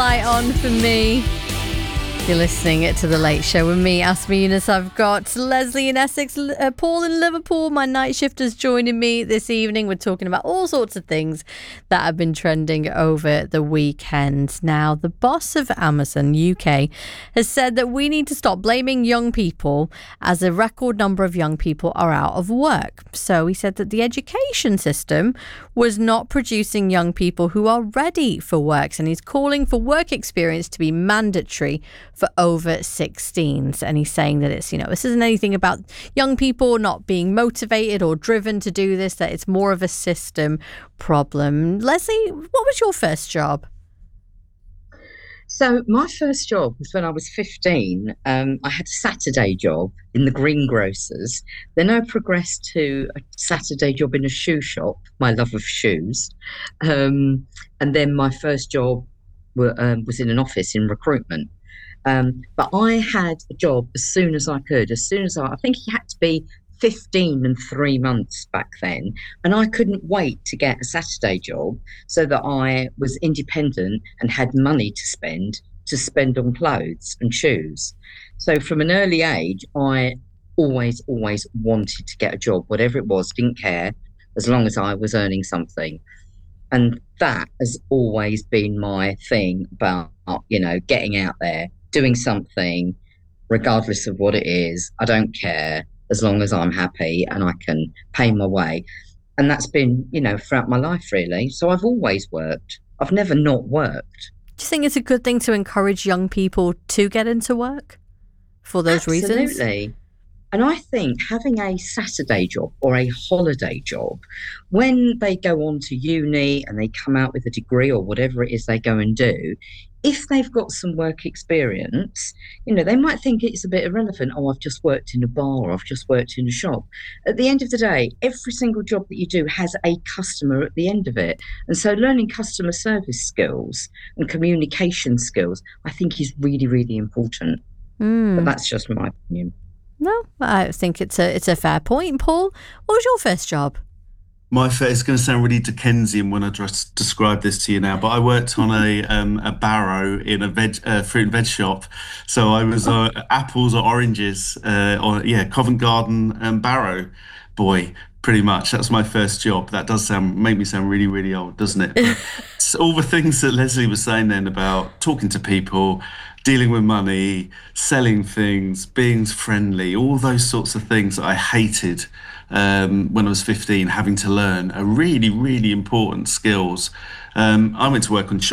light on for me. You're listening to The Late Show with me, Asma Yunus. I've got Leslie in Essex, Paul in Liverpool. My night shifters joining me this evening. We're talking about all sorts of things that have been trending over the weekend. Now, the boss of Amazon UK has said that we need to stop blaming young people as a record number of young people are out of work. So he said that the education system was not producing young people who are ready for work, and he's calling for work experience to be mandatory for over 16s. And he's saying that it's, this isn't anything about young people not being motivated or driven to do this, that it's more of a system problem. Leslie, what was your first job? So my first job was when I was 15. I had a Saturday job in the greengrocers. Then I progressed to a Saturday job in a shoe shop, my love of shoes. And then my first job was in an office in recruitment. But I had a job as soon as I could. I think you had to be 15 and 3 months back then. And I couldn't wait to get a Saturday job so that I was independent and had money to spend on clothes and shoes. So from an early age, I always wanted to get a job, whatever it was, didn't care, as long as I was earning something. And that has always been my thing about, getting out there, doing something, regardless of what it is. I don't care, as long as I'm happy and I can pay my way. And that's been, throughout my life, really. So I've always worked. I've never not worked. Do you think it's a good thing to encourage young people to get into work for those reasons? Absolutely. And I think having a Saturday job or a holiday job, when they go on to uni and they come out with a degree or whatever it is they go and do, if they've got some work experience, they might think it's a bit irrelevant. Oh, I've just worked in a bar, or I've just worked in a shop. At the end of the day, every single job that you do has a customer at the end of it. And so learning customer service skills and communication skills, I think, is really, really important. But that's just my opinion. No, I think it's a fair point. Paul, what was your first job? It's going to sound really Dickensian when I just describe this to you now, but I worked on a barrow in a fruit and veg shop. So I was apples or oranges, Covent Garden barrow boy, pretty much. That's my first job. That does make me sound really, really old, doesn't it? It's all the things that Leslie was saying then about talking to people, dealing with money, selling things, being friendly, all those sorts of things that I hated when I was 15, having to learn are really, really important skills. I went to work on